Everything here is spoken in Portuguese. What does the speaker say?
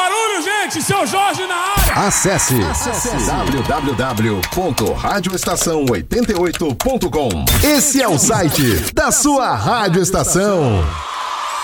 Barulho, gente! Seu Jorge na área! Acesse www.radioestação88.com. Esse é o site da sua Rádio Estação.